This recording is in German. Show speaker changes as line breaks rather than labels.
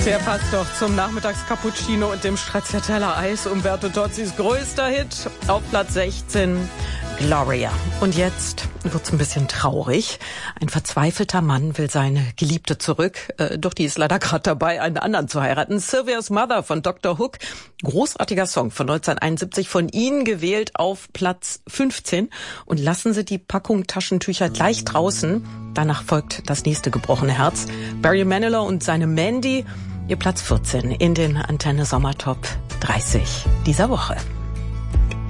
Der passt doch zum Nachmittagscappuccino und dem Stracciatella-Eis. Umberto Tozzis größter Hit auf Platz 16, Gloria. Und jetzt wird's ein bisschen traurig. Ein verzweifelter Mann will seine Geliebte zurück, doch die ist leider gerade dabei, einen anderen zu heiraten. Sylvia's Mother von Dr. Hook. Großartiger Song von 1971, von Ihnen gewählt auf Platz 15. Und lassen Sie die Packung Taschentücher gleich draußen. Danach folgt das nächste gebrochene Herz. Barry Manilow und seine Mandy. Ihr Platz 14 in den Antenne Sommertop 30 dieser Woche.